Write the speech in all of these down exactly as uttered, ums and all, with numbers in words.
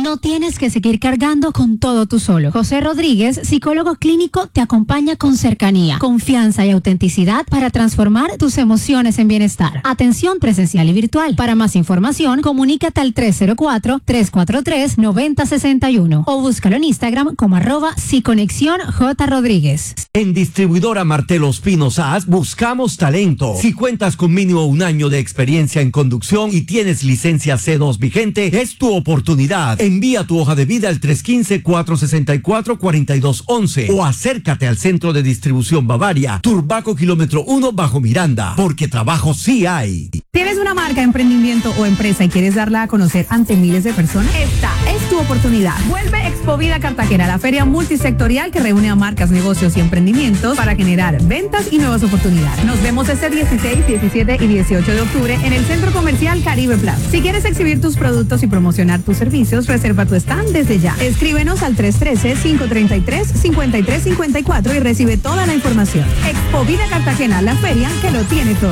No tienes que seguir cargando con todo tú solo. José Rodríguez, psicólogo clínico, te acompaña con cercanía, confianza y autenticidad para transformar tus emociones en bienestar. Atención presencial y virtual. Para más información, comunícate al tres cero cuatro, tres cuatro tres, nueve cero seis uno o búscalo en Instagram como arroba psiconexión J. Rodríguez. En Distribuidora Martelos Pinos A S buscamos talento. Si cuentas con mínimo un año de experiencia en conducción y tienes licencia C dos vigente, es tu oportunidad. Envía tu hoja de vida al tres uno cinco, cuatro seis cuatro, cuatro dos uno uno o acércate al Centro de Distribución Bavaria, Turbaco Kilómetro uno Bajo Miranda, porque trabajo sí hay. ¿Tienes una marca, emprendimiento o empresa y quieres darla a conocer ante miles de personas? Esta es tu oportunidad. Vuelve Expovida Cartagena, la feria multisectorial que reúne a marcas, negocios y emprendimientos para generar ventas y nuevas oportunidades. Nos vemos este dieciséis, diecisiete y dieciocho de octubre en el Centro Comercial Caribe Plaza. Si quieres exhibir tus productos y promocionar tus servicios, reserva tu stand desde ya. Escríbenos al tres uno tres, cinco tres tres, cinco tres cinco cuatro y recibe toda la información. Expovida Cartagena, la feria que lo tiene todo.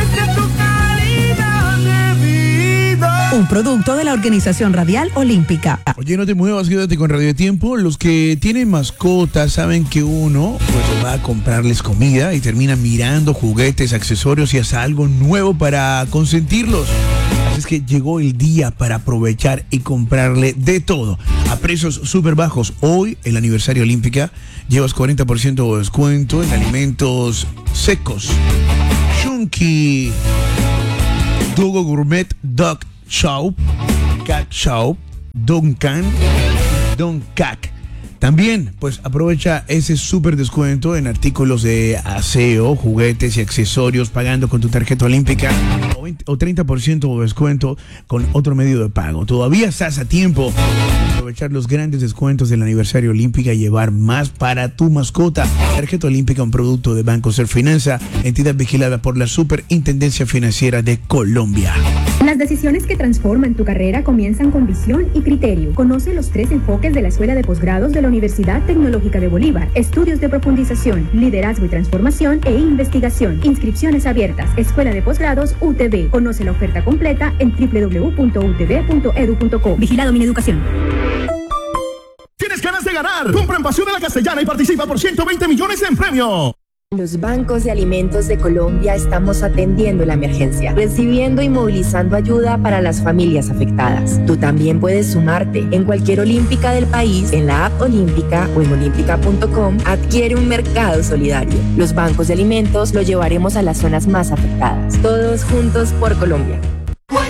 Un producto de la Organización Radial Olímpica. Oye, no te muevas, quédate con Radio Tiempo. Los que tienen mascotas saben que uno pues va a comprarles comida y termina mirando juguetes, accesorios y hasta algo nuevo para consentirlos. Así es que llegó el día para aprovechar y comprarle de todo a precios súper bajos. Hoy, el aniversario Olímpica, llevas cuarenta por ciento de descuento en alimentos secos. Chunky, Dogo Gourmet Dog Shop, Cat Shop, Duncan, Duncac. También, pues aprovecha ese súper descuento en artículos de aseo, juguetes y accesorios pagando con tu tarjeta olímpica o, veinte, o treinta por ciento de descuento con otro medio de pago. Todavía estás a tiempo de aprovechar los grandes descuentos del aniversario Olímpica y llevar más para tu mascota. Tarjeta Olímpica, un producto de Banco Serfinanza, entidad vigilada por la Superintendencia Financiera de Colombia. Las decisiones que transforman tu carrera comienzan con visión y criterio. Conoce los tres enfoques de la Escuela de Posgrados de la Universidad Tecnológica de Bolívar: estudios de profundización, liderazgo y transformación e investigación. Inscripciones abiertas. Escuela de Posgrados U T B. Conoce la oferta completa en doble u doble u doble u punto u t b punto e d u punto co. Vigilado Mineducación. ¿Tienes ganas de ganar? Compra en Pasión de la Castellana y participa por ciento veinte millones en premio. Los bancos de alimentos de Colombia estamos atendiendo la emergencia, recibiendo y movilizando ayuda para las familias afectadas. Tú también puedes sumarte. En cualquier olímpica del país, en la app Olímpica o en olímpica punto com, adquiere un mercado solidario. Los bancos de alimentos lo llevaremos a las zonas más afectadas. Todos juntos por Colombia.